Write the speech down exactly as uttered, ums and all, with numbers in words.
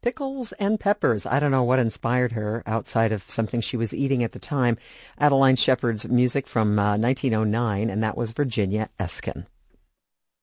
Pickles and peppers. I don't know what inspired her outside of something she was eating at the time. Adeline Shepard's music from uh, nineteen oh nine, and that was Virginia Eskin.